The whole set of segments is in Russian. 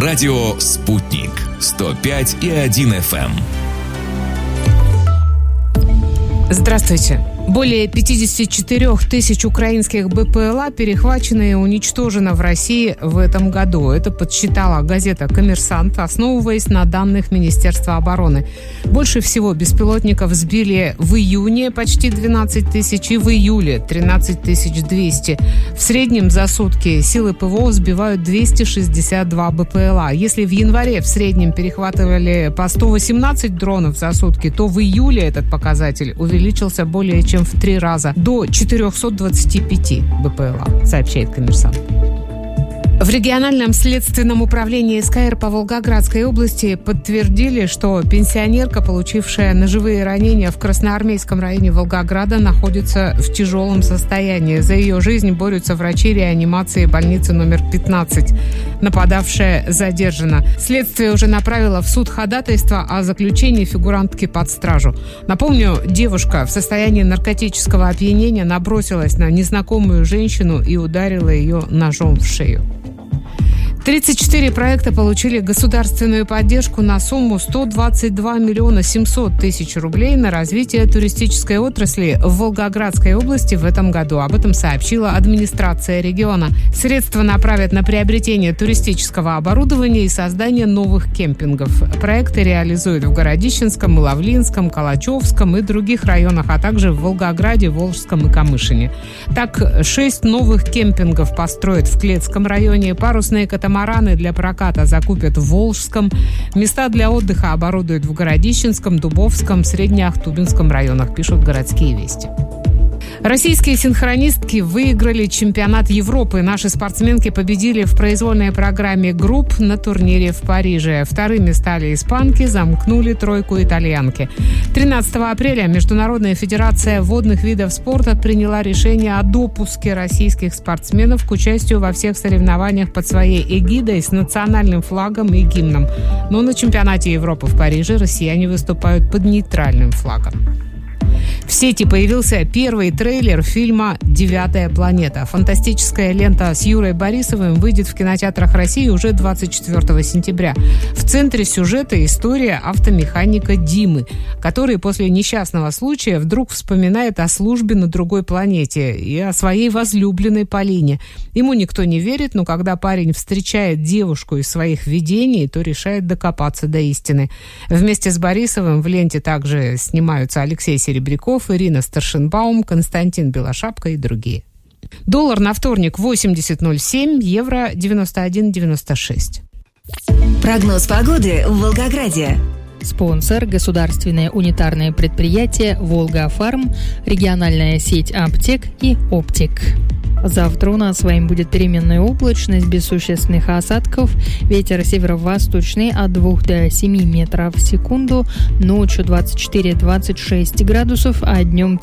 Радио «Спутник» 105,1 FM. Здравствуйте. Более 54 тысяч украинских БПЛА перехвачено и уничтожено в России в этом году. Это подсчитала газета «Коммерсант», основываясь на данных Министерства обороны. Больше всего беспилотников сбили в июне почти 12 тысяч и в июле 13 200. В среднем за сутки силы ПВО сбивают 262 БПЛА. Если в январе в среднем перехватывали по 118 дронов за сутки, то в июле этот показатель увеличился более чем в 3 раза, до 425 БПЛА, сообщает «Коммерсант». В региональном следственном управлении СКР по Волгоградской области подтвердили, что пенсионерка, получившая ножевые ранения в Красноармейском районе Волгограда, находится в тяжелом состоянии. За ее жизнь борются врачи реанимации больницы номер 15. Нападавшая задержана. Следствие уже направило в суд ходатайство о заключении фигурантки под стражу. Напомню, девушка в состоянии наркотического опьянения набросилась на незнакомую женщину и ударила ее ножом в шею. 34 проекта получили государственную поддержку на сумму 122 миллиона 700 тысяч рублей на развитие туристической отрасли в Волгоградской области в этом году. Об этом сообщила администрация региона. Средства направят на приобретение туристического оборудования и создание новых кемпингов. Проекты реализуют в Городищенском, Лавлинском, Калачевском и других районах, а также в Волгограде, Волжском и Камышине. Так, 6 новых кемпингов построят в Клецком районе, парусные катамараны для проката закупят в Волжском, места для отдыха оборудуют в Городищенском, Дубовском, Среднеахтубинском районах, пишут «Городские вести». Российские синхронистки выиграли чемпионат Европы. Наши спортсменки победили в произвольной программе групп на турнире в Париже. Вторыми стали испанки, замкнули тройку итальянки. 13 апреля Международная федерация водных видов спорта приняла решение о допуске российских спортсменов к участию во всех соревнованиях под своей эгидой с национальным флагом и гимном. Но на чемпионате Европы в Париже россияне выступают под нейтральным флагом. В сети появился первый трейлер фильма «Девятая планета». Фантастическая лента с Юрой Борисовым выйдет в кинотеатрах России уже 24 сентября. В центре сюжета история автомеханика Димы, который после несчастного случая вдруг вспоминает о службе на другой планете и о своей возлюбленной Полине. Ему никто не верит, но когда парень встречает девушку из своих видений, то решает докопаться до истины. Вместе с Борисовым в ленте также снимаются Алексей Серебряков, Ирина Старшинбаум, Константин Белошапка и другие. Доллар на вторник 80.07, евро 91.96. Прогноз погоды в Волгограде. Спонсор – государственное унитарное предприятие «Волга-Фарм», региональная сеть аптек и оптик. Завтра у нас с вами будет переменная облачность без существенных осадков. Ветер северо-восточный от 2 до 7 метров в секунду. Ночью 24-26 градусов, а днем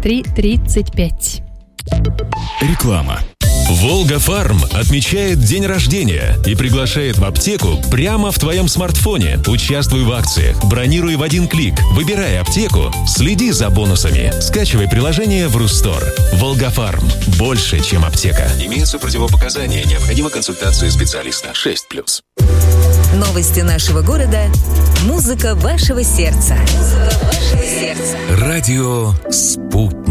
33-35. Реклама. «Волга-Фарм» отмечает день рождения и приглашает в аптеку прямо в твоем смартфоне. Участвуй в акциях, бронируй в один клик, выбирай аптеку, следи за бонусами. Скачивай приложение в Рустор. «Волга-Фарм» – больше, чем аптека. Имеются противопоказания, необходима консультация специалиста. 6+. Новости нашего города. Музыка вашего сердца. Радио «Спутник».